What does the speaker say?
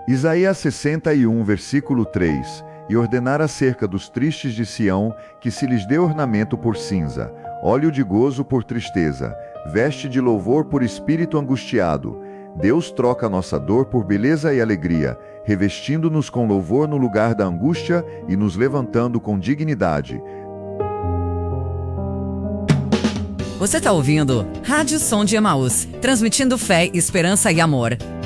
Isaías 61, versículo 3: E ordenar acerca dos tristes de Sião, que se lhes dê ornamento por cinza, óleo de gozo por tristeza, veste de louvor por espírito angustiado. Deus troca nossa dor por beleza e alegria, revestindo-nos com louvor no lugar da angústia e nos levantando com dignidade. Você está ouvindo Rádio Som de Emaús, transmitindo fé, esperança e amor.